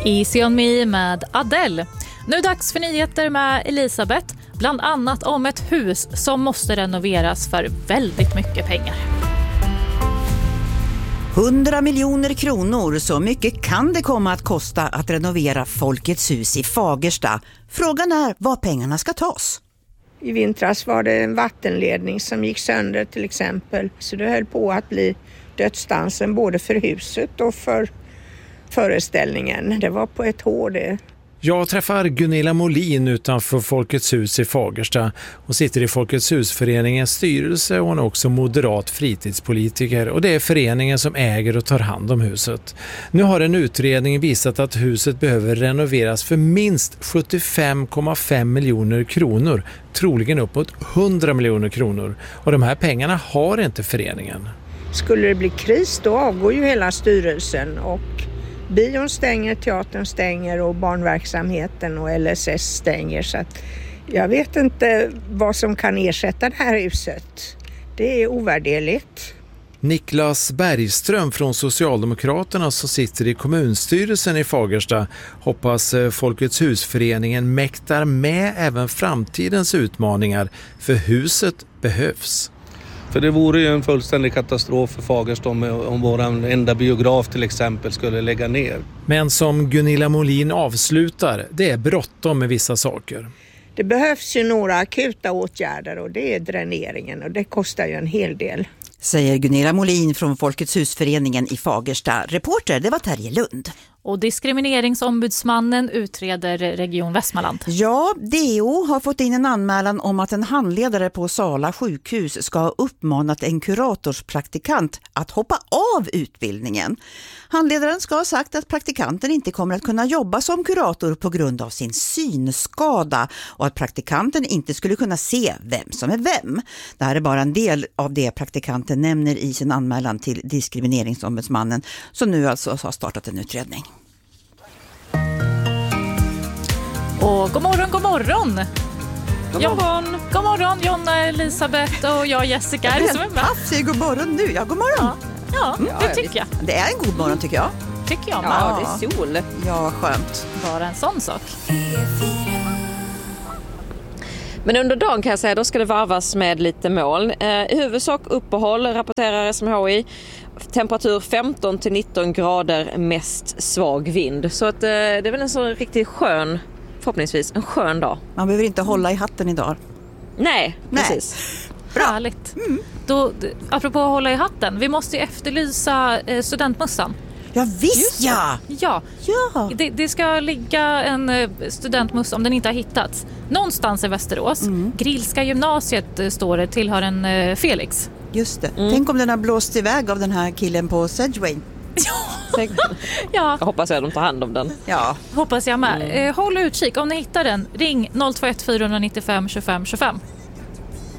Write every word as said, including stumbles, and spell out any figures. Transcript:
Easy on me med Adele. Nu dags för nyheter med Elisabeth. Bland annat om ett hus som måste renoveras för väldigt mycket pengar. hundra miljoner kronor, så mycket kan det komma att kosta att renovera Folkets hus i Fagersta. Frågan är var pengarna ska tas. I vintras var det en vattenledning som gick sönder till exempel. Så det höll på att bli dödsdansen både för huset och för föreställningen. Det var på ett hår det. Jag träffar Gunilla Molin utanför Folkets hus i Fagersta och sitter i Folkets husföreningens styrelse, och hon är också moderat fritidspolitiker, och det är föreningen som äger och tar hand om huset. Nu har en utredning visat att huset behöver renoveras för minst sjuttiofem komma fem miljoner kronor, troligen upp mot hundra miljoner kronor, och de här pengarna har inte föreningen. Skulle det bli kris då avgår ju hela styrelsen, och bion stänger, teatern stänger och barnverksamheten och L S S stänger. Så att jag vet inte vad som kan ersätta det här huset. Det är ovärderligt. Niklas Bergström från Socialdemokraterna som sitter i kommunstyrelsen i Fagersta hoppas Folkets husföreningen mäktar med även framtidens utmaningar, för huset behövs. För det vore ju en fullständig katastrof för Fagersta om, om vår enda biograf till exempel skulle lägga ner. Men som Gunilla Molin avslutar, det är bråttom med vissa saker. Det behövs ju några akuta åtgärder, och det är dräneringen, och det kostar ju en hel del. Säger Gunilla Molin från Folkets husföreningen i Fagersta. Reporter, det var Terje Lund. Och diskrimineringsombudsmannen utreder Region Västmanland. Ja, D O har fått in en anmälan om att en handledare på Sala sjukhus ska ha uppmanat en kuratorspraktikant att hoppa av utbildningen. Handledaren ska ha sagt att praktikanten inte kommer att kunna jobba som kurator på grund av sin synskada, och att praktikanten inte skulle kunna se vem som är vem. Det här är bara en del av det praktikanten nämner i sin anmälan till diskrimineringsombudsmannen, som nu alltså har startat en utredning. Och god morgon, god morgon! God morgon! God morgon, Jonna, Elisabeth och jag, Jessica. Jag är som är med. säger god morgon nu. Ja, god morgon. Ja, ja det tycker jag. Det är en god morgon tycker jag. Tycker jag med. Ja, det är sol. Ja, skönt. Bara en sån sak. Men under dagen kan jag säga, då ska det varvas med lite moln. Eh, I huvudsak uppehåll, rapporterar S M H I. Temperatur femton till nitton grader, mest svag vind. Så att, eh, det är väl en så riktigt skön, förhoppningsvis en skön dag. Man behöver inte hålla i hatten idag. Nej, Nej. precis. Bra. Härligt. Mm. Då, apropå att hålla i hatten, vi måste ju efterlysa eh, studentmössan. Ja visst, ja! Ja, ja. Det, det ska ligga en studentmössa om den inte har hittats. Någonstans i Västerås. Mm. Grillska gymnasiet står det, tillhör en eh, Felix. Just det. Mm. Tänk om den har blåst iväg av den här killen på Sedgway. Ja. Ja. Jag hoppas att de tar hand om den. Ja. Hoppas jag med. Mm. Eh, håll utkik, om ni hittar den, ring noll två ett fyra nio fem två fem två fem.